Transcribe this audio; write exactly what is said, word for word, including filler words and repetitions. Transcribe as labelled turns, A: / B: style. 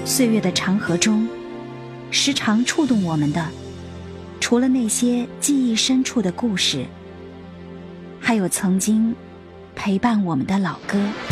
A: 岁月的长河中，时常触动我们的，除了那些记忆深处的故事，还有曾经陪伴我们的老歌。